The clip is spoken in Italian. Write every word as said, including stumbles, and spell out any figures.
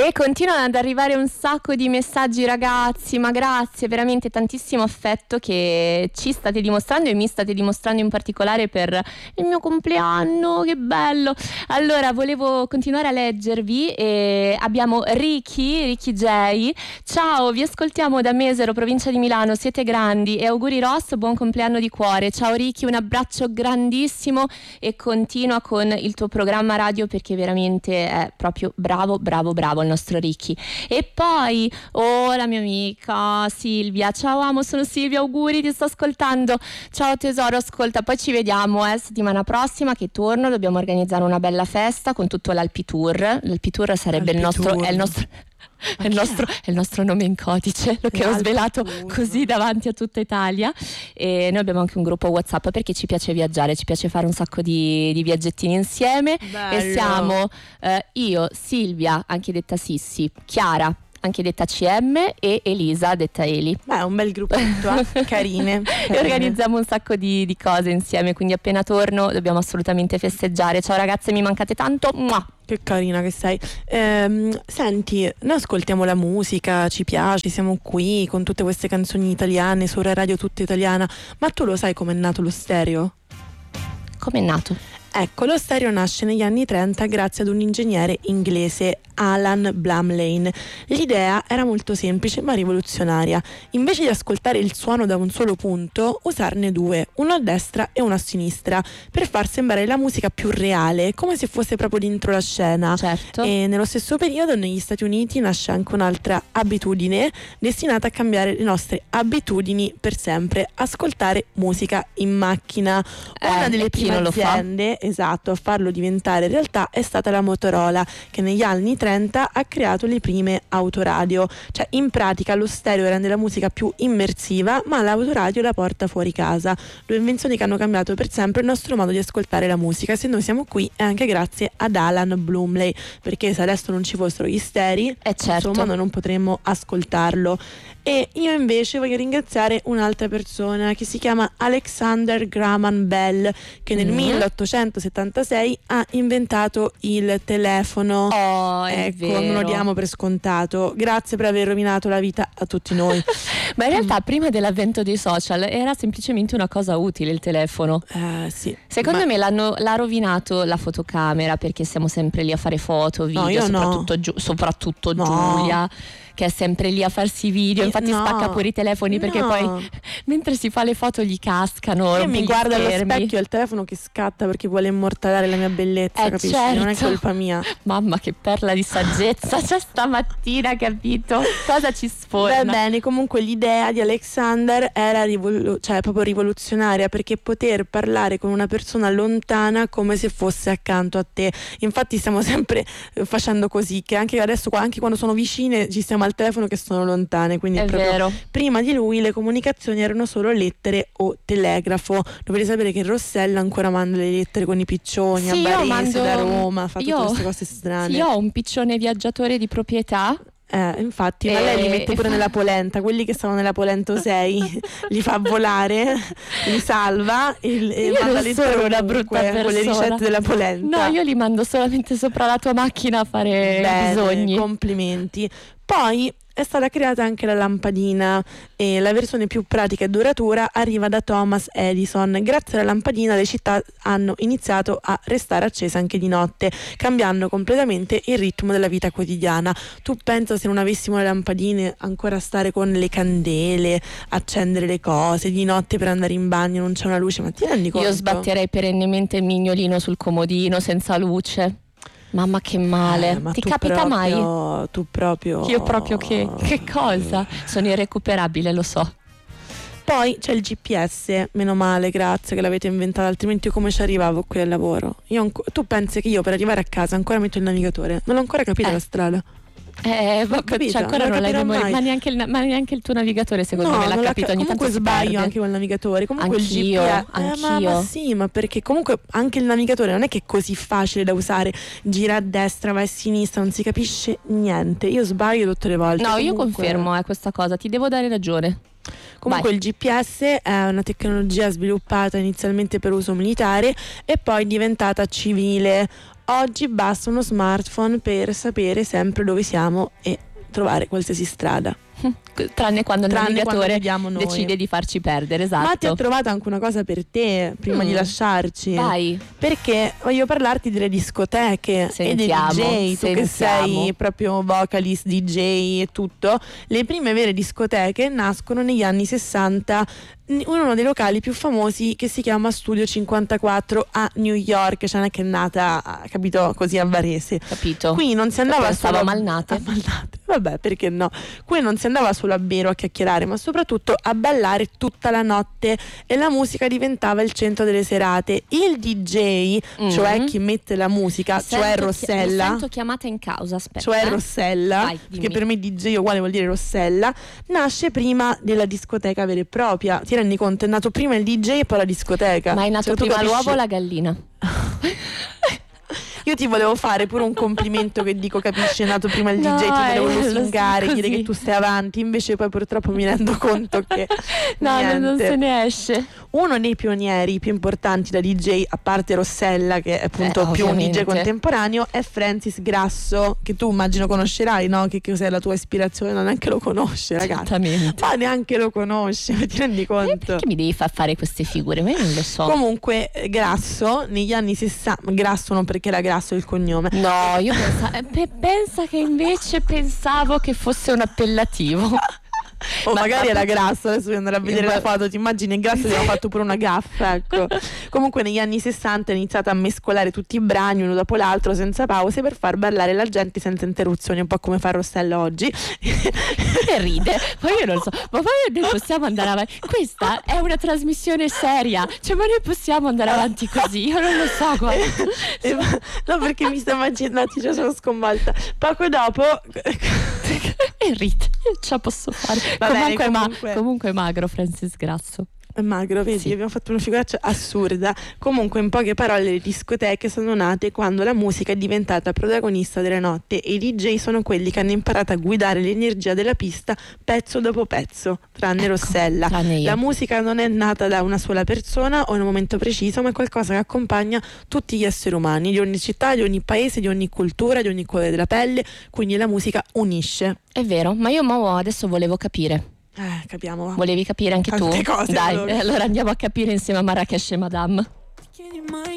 E continuano ad arrivare un sacco di messaggi, ragazzi, ma grazie, veramente tantissimo affetto che ci state dimostrando e mi state dimostrando in particolare per il mio compleanno, che bello. Allora, volevo continuare a leggervi e abbiamo Ricky, Ricky J. Ciao, vi ascoltiamo da Mesero, provincia di Milano, siete grandi e auguri Ross, buon compleanno di cuore. Ciao Ricky, un abbraccio grandissimo e continua con il tuo programma radio perché veramente è proprio bravo, bravo, bravo il nostro Ricky. E poi, oh, la mia amica Silvia, ciao amo, sono Silvia, auguri, ti sto ascoltando. Ciao tesoro, ascolta, poi ci vediamo eh, settimana prossima che torno, dobbiamo organizzare una bella festa con tutto l'Alpitour. L'Alpitour sarebbe il nostro, è il nostro È il, nostro, è il nostro nome in codice, lo che ho svelato così davanti a tutta Italia. E noi abbiamo anche un gruppo WhatsApp perché ci piace viaggiare, ci piace fare un sacco di, di viaggettini insieme. Bello. E siamo eh, io, Silvia, anche detta Sissi, Chiara, anche detta C M, e Elisa, detta Eli. Beh, è un bel gruppetto, eh? carine, carine. E organizziamo un sacco di, di cose insieme, quindi appena torno dobbiamo assolutamente festeggiare. Ciao ragazze, mi mancate tanto. Mua! Che carina che sei. Ehm, senti, noi ascoltiamo la musica, ci piace, siamo qui con tutte queste canzoni italiane su Radio Tutta Italiana, ma tu lo sai com'è nato lo stereo? Com'è nato? Ecco, lo stereo nasce negli anni trenta grazie ad un ingegnere inglese, Alan Blumlein. L'idea era molto semplice ma rivoluzionaria. Invece di ascoltare il suono da un solo punto, usarne due, uno a destra e uno a sinistra, per far sembrare la musica più reale, come se fosse proprio dentro la scena. Certo. E nello stesso periodo negli Stati Uniti nasce anche un'altra abitudine destinata a cambiare le nostre abitudini per sempre: ascoltare musica in macchina. Una eh, delle prime aziende, esatto, a farlo diventare realtà è stata la Motorola, che negli anni trenta ha creato le prime autoradio. Cioè, in pratica lo stereo rende la musica più immersiva, ma l'autoradio la porta fuori casa. Due invenzioni che hanno cambiato per sempre il nostro modo di ascoltare la musica. Se noi siamo qui è anche grazie ad Alan Blumlein, perché se adesso non ci fossero gli sterei, eh certo. insomma, noi non potremmo ascoltarlo. E io invece voglio ringraziare un'altra persona che si chiama Alexander Graham Bell, che nel mm. milleottocentosettantasei ha inventato il telefono. Oh, è ecco, vero. non lo diamo per scontato. Grazie per aver rovinato la vita a tutti noi. Ma in realtà mm. prima dell'avvento dei social era semplicemente una cosa utile il telefono. Eh, sì. Secondo Ma... me l'hanno, l'ha rovinato la fotocamera, perché siamo sempre lì a fare foto, video, no, io soprattutto, no. Giu- soprattutto no. Giulia, che è sempre lì a farsi video, infatti no. spacca pure i telefoni perché no. poi mentre si fa le foto gli cascano. Io mi guardo allo schermi. specchio e il telefono che scatta perché vuole immortalare la mia bellezza, eh, capisci? certo. Non è colpa mia. Mamma, che perla di saggezza c'è stamattina, capito? Cosa ci sforna? Va bene, comunque l'idea di Alexander era rivolu- cioè proprio rivoluzionaria, perché poter parlare con una persona lontana come se fosse accanto a te. Infatti stiamo sempre facendo così, che anche adesso, anche quando sono vicine, ci stiamo al telefono che sono lontane, quindi è proprio vero. Prima di lui le comunicazioni erano solo lettere o telegrafo. Dovete sapere che Rossella ancora manda le lettere con i piccioni, sì, a Varese, mando... da Roma, fa io... tutte queste cose strane. Sì, io ho un piccione viaggiatore di proprietà. Eh, infatti, e... ma lei li mette pure nella polenta, quelli che stanno nella polenta sei li fa volare, li salva e, e io manda non sono una brutta persona con le ricette della polenta. No, io li mando solamente sopra la tua macchina a fare Bene, bisogni. Complimenti. Poi è stata creata anche la lampadina e la versione più pratica e duratura arriva da Thomas Edison. Grazie alla lampadina le città hanno iniziato a restare accese anche di notte, cambiando completamente il ritmo della vita quotidiana. Tu pensa se non avessimo le lampadine, ancora stare con le candele, accendere le cose di notte per andare in bagno, non c'è una luce, ma ti rendi conto? Io sbatterei perennemente il mignolino sul comodino senza luce. Mamma che male, eh, ma ti tu capita proprio, mai? Tu proprio Io proprio che, che cosa? Sono irrecuperabile, lo so. Poi c'è il G P S, meno male, grazie che l'avete inventato, altrimenti io come ci arrivavo qui al lavoro? Io anco- tu pensi che io per arrivare a casa ancora metto il navigatore? Non ho ancora capito eh. la strada. Eh, vabbè, cioè ancora non, non l'hai memorizzato, ma neanche, il, ma neanche il tuo navigatore secondo no, me l'ha non capito. L'ha, ogni comunque tanto sbaglio si perde. anche col navigatore. Comunque anch'io, il G P S, anch'io. Eh, ma, ma sì, ma perché comunque anche il navigatore non è che è così facile da usare. Gira a destra, va a sinistra, non si capisce niente. Io sbaglio tutte le volte. No, comunque... io confermo eh, questa cosa, ti devo dare ragione. Comunque Vai. Il G P S è una tecnologia sviluppata inizialmente per uso militare e poi diventata civile. oggi basta uno smartphone per sapere sempre dove siamo e trovare qualsiasi strada. Tranne quando il Tranne navigatore quando decide di farci perdere, esatto. Ma ti ho trovato anche una cosa per te prima Mm. di lasciarci. Vai. Perché voglio parlarti delle discoteche Sentiamo, e dei D J, tu che sentiamo. sei proprio vocalist, D J e tutto. Le prime vere discoteche nascono negli anni sessanta in uno dei locali più famosi che si chiama Studio cinquantaquattro a New York, cioè non è che è nata, capito, così a Varese. Capito. Qui non si andava Pensavo solo a malnate. a malnate. Vabbè, perché no? Qui non si andava solo a bere o a chiacchierare, ma soprattutto a ballare tutta la notte e la musica diventava il centro delle serate. Il D J, Mm. cioè chi mette la musica, Mi cioè sento chi- Rossella, mi sento chiamata in causa, aspetta. cioè eh. Rossella, Vai, dimmi. che per me D J uguale vuol dire Rossella, nasce prima della discoteca vera e propria. Ti rendi conto? È nato prima il D J e poi la discoteca. Ma è nato Cioè, tu prima capisci? l'uovo o la gallina? Io ti volevo fare pure un complimento che dico, capisci, è nato prima il No, D J, ti volevo eh, lo so lusingare, così. dire che tu stai avanti, invece poi purtroppo mi rendo conto che No, non, non niente. se ne esce. Uno dei pionieri più importanti da D J, a parte Rossella che è appunto Eh, più un D J ovviamente. contemporaneo, è Francis Grasso, che tu immagino conoscerai, no? Che cos'è la tua ispirazione? Non neanche lo conosce, ragazzi. Esattamente. Ma neanche lo conosce, ti rendi Eh, conto? perché mi devi far fare queste figure? Ma io non lo so. Comunque eh, Grasso negli anni sessanta, Grasso non perché era Grasso il cognome. No, io pensa, eh, pe- pensa che invece pensavo che fosse un appellativo. O Ma- magari ma- era Grasso, adesso devo andare a vedere Ma- la foto, ti immagini il Grasso gli aveva fatto pure una gaffa, ecco. Comunque negli anni sessanta ha iniziato a mescolare tutti i brani uno dopo l'altro senza pause per far ballare la gente senza interruzioni, un po' come fa Rossella oggi. E ride. Poi io non lo so, ma poi noi possiamo andare avanti. Questa è una trasmissione seria. Cioè, ma noi possiamo andare avanti così? Io non lo so, guarda. E va- no, perché mi sto immaginando, cioè sono sconvolta. Poco dopo E ride. Io ce la posso fare. Va bene, comunque, ma- comunque. comunque è magro Francis Grasso. è magro, vedi, Sì. abbiamo fatto una figuraccia assurda. Comunque, in poche parole, le discoteche sono nate quando la musica è diventata protagonista della notte e i D J sono quelli che hanno imparato a guidare l'energia della pista pezzo dopo pezzo, tranne Ecco, Rossella. tranne io. La musica non è nata da una sola persona o in un momento preciso, ma è qualcosa che accompagna tutti gli esseri umani, di ogni città, di ogni paese, di ogni cultura, di ogni colore della pelle, quindi la musica unisce. È vero, ma io mo adesso volevo capire. Eh, capiamo. Va. Volevi capire anche Tante tu? cose, Dai, allora. eh, allora andiamo a capire insieme a Marrakesh e Madame. Chiedi mai